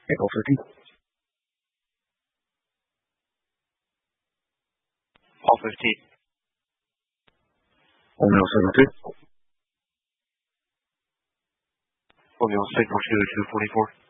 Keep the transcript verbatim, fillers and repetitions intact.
Echo fifteen. All fifteen. Romeo seven two. Romeo signal to two forty-four.